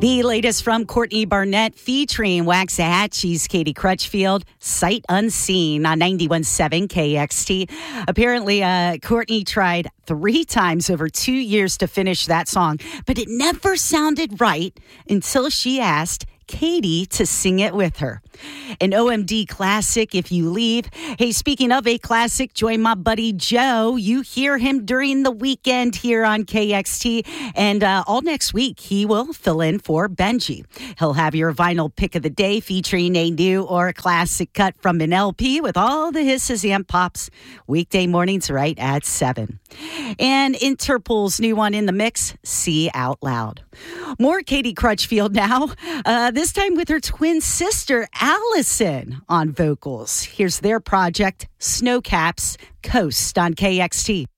The latest from Courtney Barnett featuring Waxahachie's Katie Crutchfield, Sight Unseen on 91.7 KXT. Apparently, Courtney tried 3 times over 2 years to finish that song, but it never sounded right until she asked Katie to sing it with her. An OMD classic, If You Leave. Hey, speaking of a classic, join my buddy Joe. You hear him during the weekend here on KXT. And all next week, he will fill in for Benji. He'll have your vinyl pick of the day featuring a new or a classic cut from an LP with all the hisses and pops. Weekday mornings right at 7. And Interpol's new one in the mix, See Out Loud. More Katie Crutchfield now, this time with her twin sister, Allison, on vocals. Here's their project, Snowcaps Coast on KXT.